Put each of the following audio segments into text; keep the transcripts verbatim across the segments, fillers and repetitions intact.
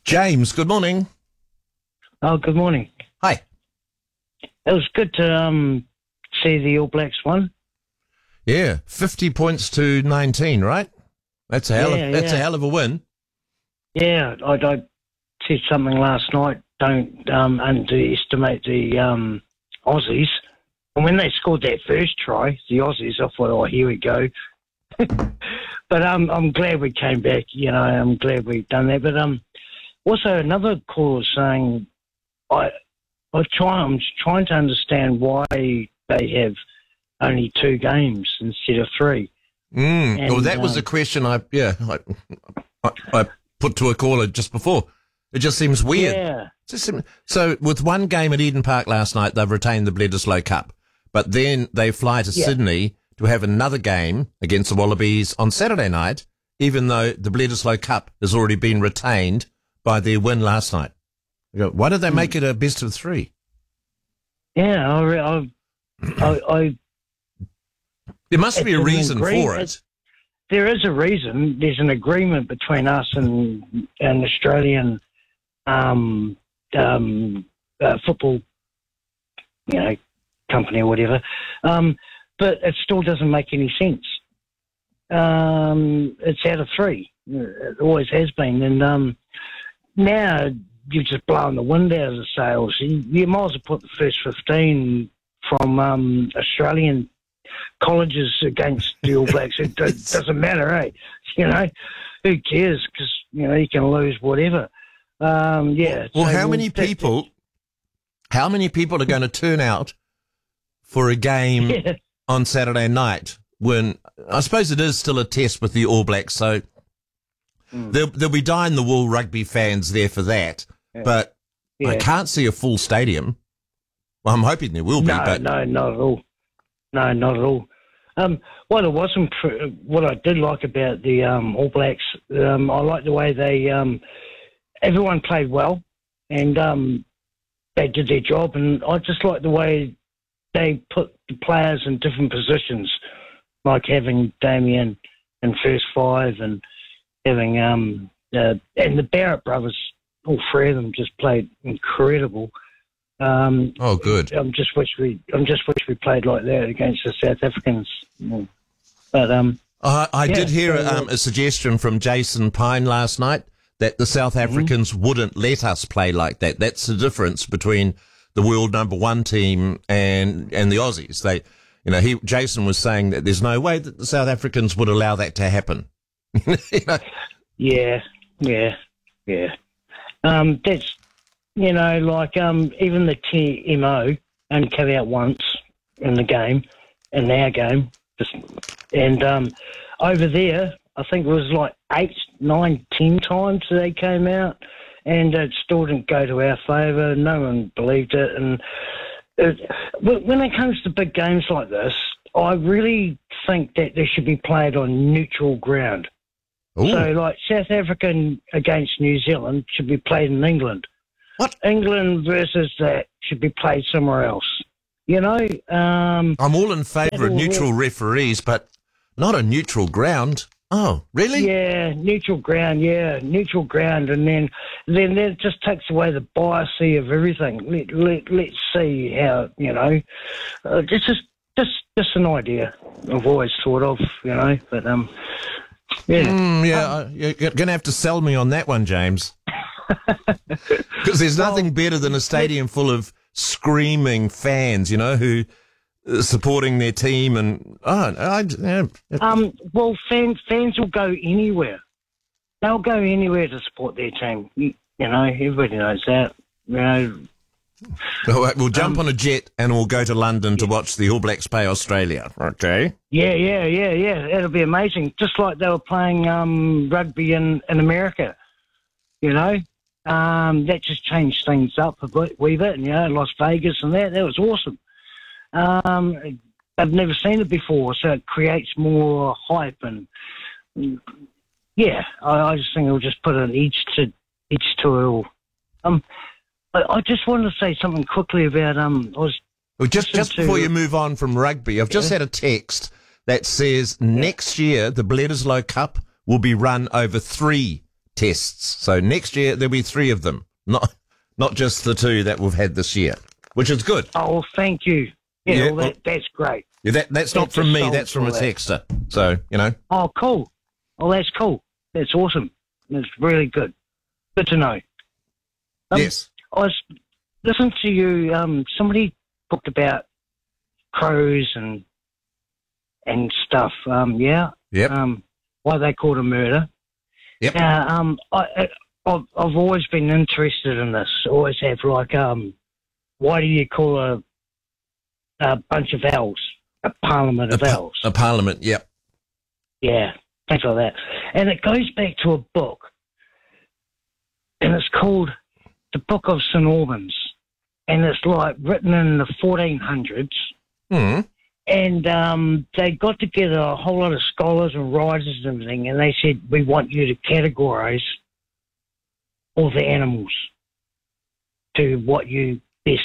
James, good morning. Oh, good morning. Hi. It was good to um, see the All Blacks won. Yeah, fifty points to nineteen, right? That's a hell Yeah, of, that's yeah. a hell of a win. Yeah, I, I said something last night. Don't um, underestimate the um, Aussies. And when they scored that first try, the Aussies, I thought, oh, here we go. But um, I'm glad we came back. You know, I'm glad we've done that. But um, also another caller saying, I, I try, I'm trying to understand why they have only two games instead of three. Mm. And, well, that was um, a question I yeah I, I, I put to a caller just before. It just seems weird. Yeah. It just seems, so with one game at Eden Park last night, they've retained the Bledisloe Cup, but then they fly to Yeah. Sydney to have another game against the Wallabies on Saturday night, even though the Bledisloe Cup has already been retained by their win last night. You go, why did they make it a best of three? Yeah, I, re- I, I, I There must be a It's an reason for agreement. it. there is a reason. There's an agreement between us and an Australian um, um, uh, football, you know, company or whatever. Um, but it still doesn't make any sense. Um, it's out of three. It always has been. And um, now you've just blown the wind out of the sails. You, you might as well put the first fifteen from um, Australian colleges against the All Blacks. It, it doesn't matter, eh? You know, who cares? Because, you know, you can lose whatever. Um, yeah. Well, so how many that- people? How many people are going to turn out for a game Yeah. on Saturday night? When I suppose it is still a test with the All Blacks, so Mm. there'll, there'll be dyed-in-the-wool rugby fans there for that. Yeah. But I Yeah. can't see a full stadium. Well, I'm hoping there will be, No, but no, not at all. No, not at all. Um, what it wasn't, pr- what I did like about the um, All Blacks, um, I like the way they, um, everyone played well, and um, they did their job, and I just like the way they put the players in different positions, like having Damien in first five, and having um, uh, and the Barrett brothers, all three of them just played incredible. Um, oh, good. I'm just wish we, I'm just wish we played like that against the South Africans. But um, I, I Yeah, did hear so, um, a suggestion from Jason Pine last night that the South Africans wouldn't let us play like that. That's the difference between the world number one team and and the Aussies. They, you know, he Jason was saying that there's no way that the South Africans would allow that to happen. You know? yeah, yeah, yeah. Um, that's you know, like um, even the T M O only came out once in the game, in our game, just, and um, over there, I think it was like eight, nine, ten times they came out, and it still didn't go to our favour. No one believed it, and it, when it comes to big games like this, I really think that they should be played on neutral ground. Ooh. So, like South Africa against New Zealand should be played in England. What? England versus that should be played somewhere else. You know, um, I'm all in favour of That'll neutral referees, but not a neutral ground. Oh, really? yeah, neutral ground, yeah, neutral ground, and then then that just takes away the biasy of everything. Let let let's see how you know. Uh, it's just just just an idea I've always thought of, you know, but um, yeah. Mm, yeah, I- you're going to have to sell me on that one, James. Because there's nothing better than a stadium full of screaming fans, you know, who are supporting their team and oh, I, yeah. Um, well, fans fans will go anywhere. They'll go anywhere to support their team. You, you know, everybody knows that. You know, We'll we'll jump Um, on a jet and we'll go to London to watch the All Blacks play Australia. Okay. yeah, yeah, yeah, yeah. It'll be amazing. Just like they were playing um, rugby in, in America. You know, um, that just changed things up a bit, wee bit. You know, Las Vegas and that. That was awesome. Um, I've never seen it before, so it creates more hype and yeah, I, I just think it'll just put an edge to edge to it all. Um, I, I just wanted to say something quickly about um. I was Well, just Listen just before to- you move on from rugby, I've just had a text that says next year the Bledisloe Cup will be run over three tests. So next year there'll be three of them, not not just the two that we've had this year, which is good. Oh, thank you. Yeah, Yeah, well, that, well- that's great. Yeah, that that's not That's from a me. solid That's from a for that. texter. So you know. Oh, cool. Oh, that's cool. That's awesome. That's really good. Good to know. Um, Yes. I was listening to you. Um, somebody talked about crows and and stuff. Um, yeah. Yep. Um, why they called a murder. Yep. Now, um, I, I, I've, I've always been interested in this. Always have. Like, um, why do you call a a bunch of owls a parliament A, of pa- owls? a parliament. Yep. Yeah, things like that. And it goes back to a book, and it's called The Book of Saint Albans, and it's like written in the fourteen hundreds. Hmm. And um, they got together a whole lot of scholars and writers and everything, and they said, we want you to categorise all the animals to what you best,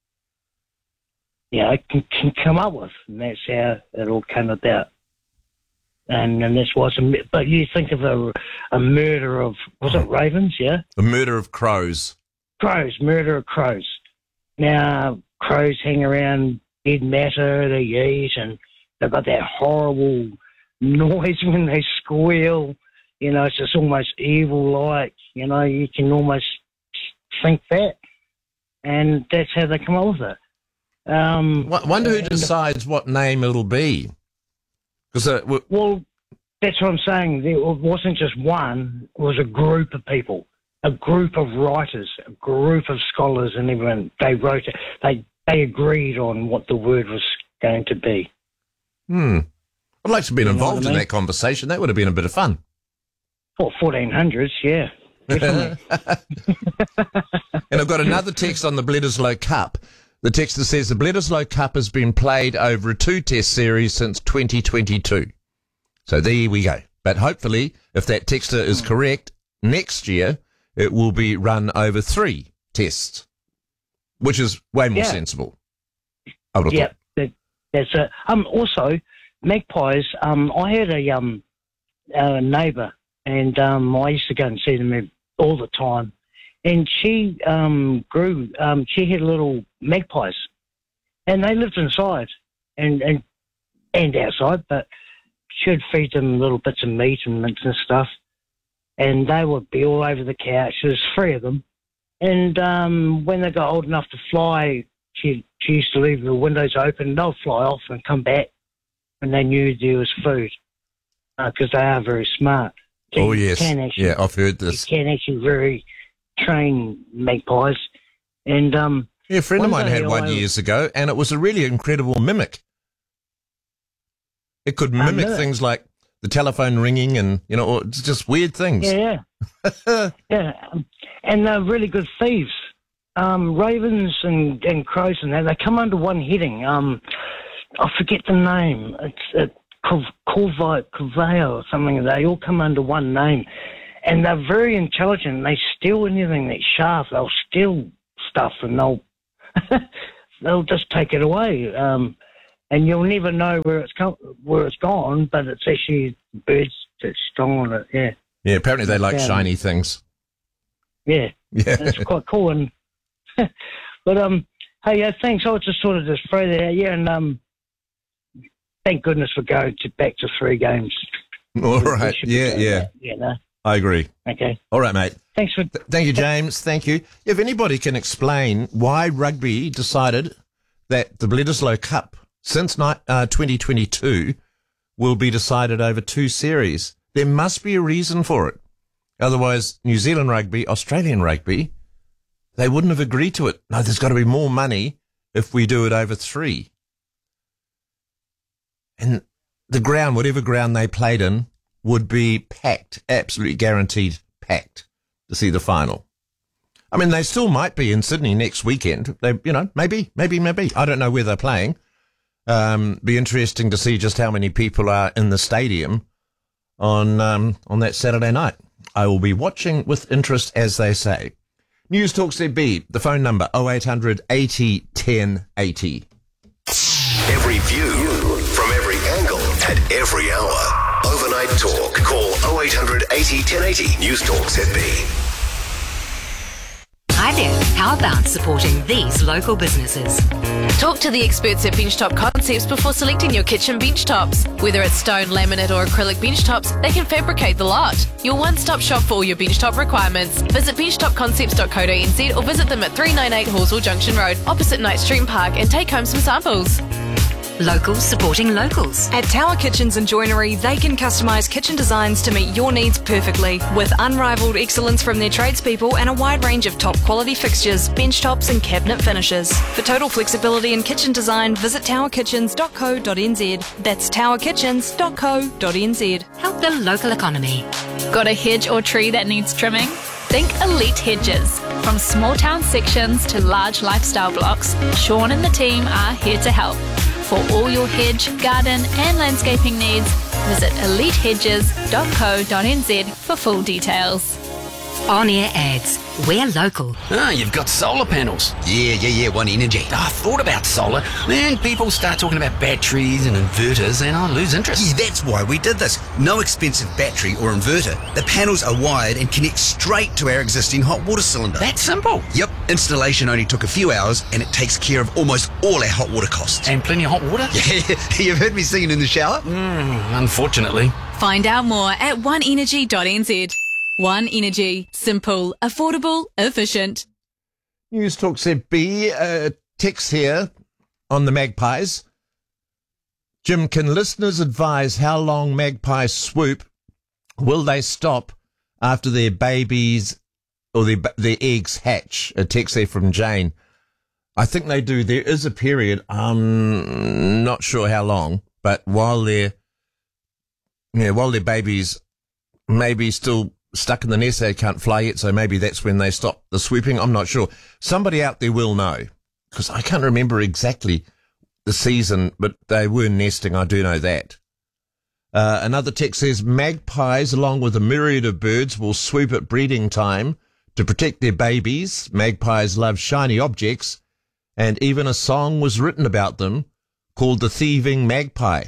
you know, can, can come up with. And that's how it all came about. And, and this was a, mu- but you think of a, a murder of, was it ravens, yeah? The murder of crows. Crows, murder of crows. Now, crows hang around dead matter, they eat, and they've got that horrible noise when they squeal. You know, it's just almost evil-like. You know, you can almost think that. And that's how they come up with it. Um, Wo- Wonder who and- decides what name it'll be. Because uh, w- Well, that's what I'm saying. There wasn't just one. It was a group of people, a group of writers, a group of scholars, and everyone. They wrote it. They they agreed on what the word was going to be. hmm, I'd like to have been You know what involved I in mean? that conversation. That would have been a bit of fun. Well, fourteen hundreds, yeah, definitely. And I've got another text on the Bledisloe Cup. The texter says the Bledisloe Cup has been played over a two-test series since twenty twenty-two. So there we go. But hopefully, if that texter is correct, next year it will be run over three tests, which is way more Yeah. sensible. I would have Yeah, thought. that, that's it. Um, also, magpies. Um, I had a um a neighbour, and um, I used to go and see them all the time. And she um grew. Um, she had little magpies, and they lived inside and and and outside, but she'd feed them little bits of meat and mince and stuff, and they would be all over the couch. There's three of them, and um, when they got old enough to fly, she she used to leave the windows open. They'll fly off and come back when they knew there was food, because they are very smart. So Oh, you yes. can actually, Yeah, I've heard you this. can actually very train magpies, and um, Yeah, a friend of One mine had day one I- years ago, and it was a really incredible mimic. It could mimic mimic. things like the telephone ringing and, you know, or it's just weird things. yeah, yeah, yeah, um, and they're really good thieves. Um, ravens and, and crows and that, they come under one heading. Um, I forget the name. It's it, Corvette, Corvette or something. They all come under one name, and they're very intelligent. They steal anything that's sharp. They'll steal stuff, and they'll they'll just take it away. Um, and you'll never know where it's come, where it's gone, but it's actually birds that's strong on it. Yeah, Yeah, apparently they like Yeah. shiny things. yeah. Yeah. That's quite cool. And but um, hey, yeah, thanks. I just sort of just throw that out, yeah, and um, thank goodness for going to back to three games. All We- we right. should be Yeah, doing yeah. that, You know. I agree. Okay. All right, mate. Thanks for. Th- Thank you, James. Thank you. If anybody can explain why rugby decided that the Bledisloe Cup since ni- uh, twenty twenty-two will be decided over two series, there must be a reason for it. Otherwise, New Zealand rugby, Australian rugby, they wouldn't have agreed to it. No, there's got to be more money if we do it over three. And the ground, whatever ground they played in, would be packed, absolutely guaranteed packed to see the final. I mean, they still might be in Sydney next weekend. They, you know, maybe, maybe, maybe. I don't know where they're playing. Um, be interesting to see just how many people are in the stadium on um, on that Saturday night. I will be watching with interest, as they say. News Talk Z B, the phone number oh eight hundred eighty ten eighty. Every view from every angle at every hour. Overnight Talk. Call oh eight hundred eighty, ten eighty. News Talk Z B. Hi there, how about supporting these local businesses? Talk to the experts at Benchtop Concepts before selecting your kitchen bench tops. Whether it's stone, laminate or acrylic bench tops, they can fabricate the lot. Your one-stop shop for all your bench top requirements. Visit benchtop concepts dot co dot n z or visit them at three ninety-eight Horswell Junction Road, opposite Knight Stream Park, and take home some samples. Locals supporting locals. At Tower Kitchens and Joinery, they can customise kitchen designs to meet your needs perfectly, with unrivalled excellence from their tradespeople and a wide range of top quality fixtures, bench tops and cabinet finishes. For total flexibility in kitchen design, visit tower kitchens dot co dot n z. That's tower kitchens dot co dot n z. Help the local economy. Got a hedge or tree that needs trimming? Think Elite Hedges. From small town sections to large lifestyle blocks, Sean and the team are here to help. For all your hedge, garden and landscaping needs, visit elite hedges dot co dot n z for full details. On-air ads. We're local. Ah, you've got solar panels. Yeah, yeah, yeah, One Energy. I thought about solar, then people start talking about batteries and inverters and I lose interest. Yeah, that's why we did this. No expensive battery or inverter. The panels are wired and connect straight to our existing hot water cylinder. That simple? Yep. Installation only took a few hours and it takes care of almost all our hot water costs. And plenty of hot water? Yeah, you've heard me singing in the shower? Mm, unfortunately. Find out more at one energy dot n z. One Energy. Simple, affordable, efficient. News Talk Z B, uh, text here on the Magpies. Jim, can listeners advise how long magpies swoop? Will they stop after their babies or their, their eggs hatch? A text there from Jane. I think they do. There is a period, I'm not sure how long, but while they're, yeah, while their babies maybe still stuck in the nest, they can't fly yet, so maybe that's when they stop the swooping. I'm not sure. Somebody out there will know, because I can't remember exactly the season, but they were nesting. I do know that. Uh, another text says, magpies, along with a myriad of birds, will swoop at breeding time to protect their babies. Magpies love shiny objects, and even a song was written about them called The Thieving Magpie.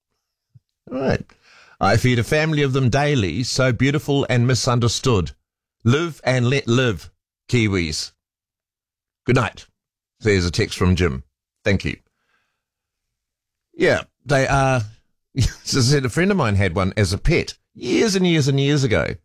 All right. I feed a family of them daily, so beautiful and misunderstood. Live and let live, Kiwis. Good night. There's a text from Jim. Thank you. Yeah, they are. As I said, a friend of mine had one as a pet years and years and years ago.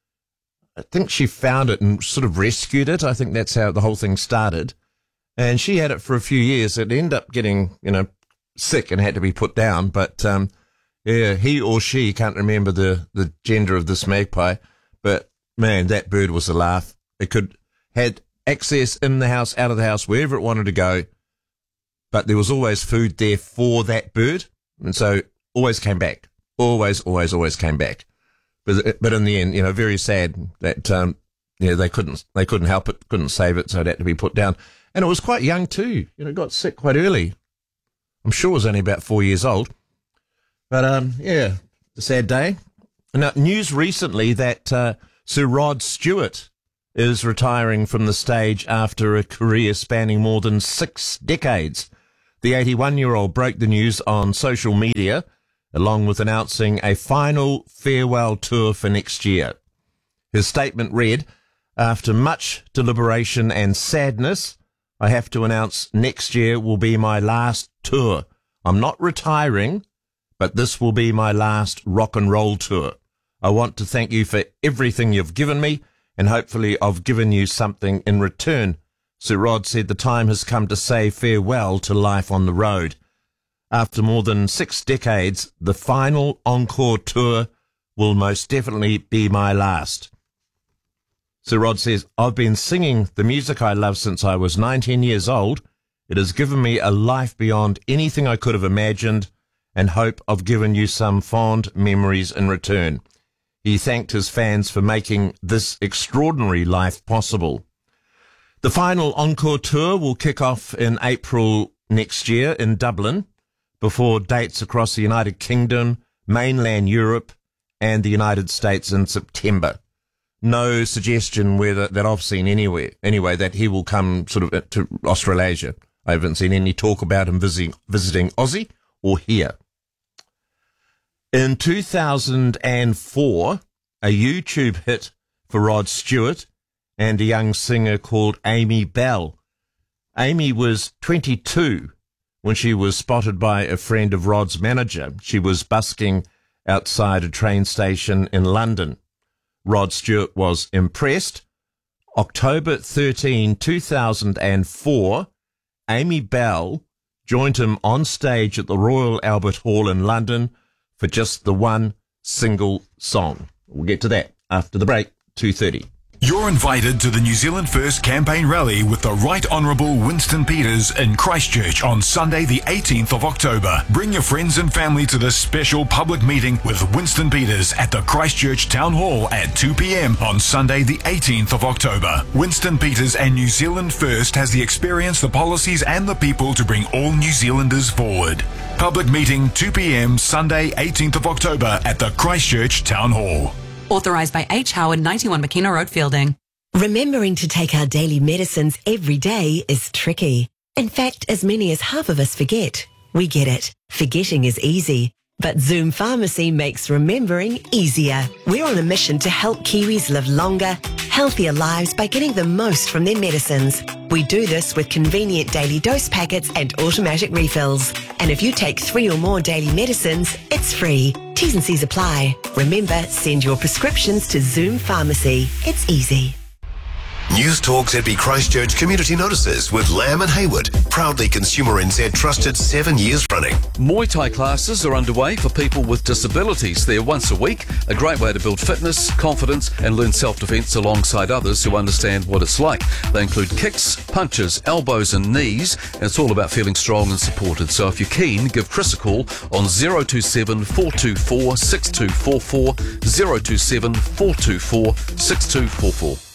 I think she found it and sort of rescued it. I think that's how the whole thing started. And she had it for a few years. It ended up getting, you know, sick and had to be put down, but, um, yeah, he or she, can't remember the, the gender of this magpie, but man, that bird was a laugh. It could, had access in the house, out of the house, wherever it wanted to go, but there was always food there for that bird, and so always came back. Always, always, always came back. But, but in the end, you know, very sad that, um, you know, they couldn't, they couldn't help it, couldn't save it, so it had to be put down. And it was quite young too, you know, it got sick quite early. I'm sure it was only about four years old. But, um, yeah, a sad day. Now, news recently that uh, Sir Rod Stewart is retiring from the stage after a career spanning more than six decades. The eighty-one-year-old broke the news on social media, along with announcing a final farewell tour for next year. His statement read, "After much deliberation and sadness, I have to announce next year will be my last tour. I'm not retiring, but this will be my last rock and roll tour. I want to thank you for everything you've given me, and hopefully I've given you something in return." Sir Rod said the time has come to say farewell to life on the road. After more than six decades, the final encore tour will most definitely be my last. Sir Rod says, "I've been singing the music I love since I was nineteen years old. It has given me a life beyond anything I could have imagined, and hope I've given you some fond memories in return." He thanked his fans for making this extraordinary life possible. The final encore tour will kick off in April next year in Dublin, before dates across the United Kingdom, mainland Europe, and the United States in September. No suggestion whether that I've seen anywhere, anyway, that he will come sort of to Australasia. I haven't seen any talk about him visiting, visiting Aussie or here. In two thousand four, a YouTube hit for Rod Stewart and a young singer called Amy Bell. Amy was twenty-two when she was spotted by a friend of Rod's manager. She was busking outside a train station in London. Rod Stewart was impressed. October thirteenth, two thousand four, Amy Bell joined him on stage at the Royal Albert Hall in London for just the one single song. We'll get to that after the break, two thirty. You're invited to the New Zealand First campaign rally with the Right Honourable Winston Peters in Christchurch on Sunday the eighteenth of October. Bring your friends and family to this special public meeting with Winston Peters at the Christchurch Town Hall at two p.m. on Sunday the eighteenth of October. Winston Peters and New Zealand First has the experience, the policies and the people to bring all New Zealanders forward. Public meeting two p.m. Sunday eighteenth of October at the Christchurch Town Hall. Authorised by H. Howard, ninety-one McKenna Road, Fielding. Remembering to take our daily medicines every day is tricky. In fact, as many as half of us forget. We get it. Forgetting is easy. But Zoom Pharmacy makes remembering easier. We're on a mission to help Kiwis live longer, healthier lives by getting the most from their medicines. We do this with convenient daily dose packets and automatic refills. And if you take three or more daily medicines, it's free. T's and C's apply. Remember, send your prescriptions to Zoom Pharmacy. It's easy. News Talk Z B Christchurch Community Notices with Lamb and Hayward. Proudly Consumer N Z trusted seven years running. Muay Thai classes are underway for people with disabilities. They're once a week, a great way to build fitness, confidence and learn self-defense alongside others who understand what it's like. They include kicks, punches, elbows and knees, and it's all about feeling strong and supported. So if you're keen, give Chris a call on zero two seven, four two four, six two four four, zero two seven, four two four, six two four four.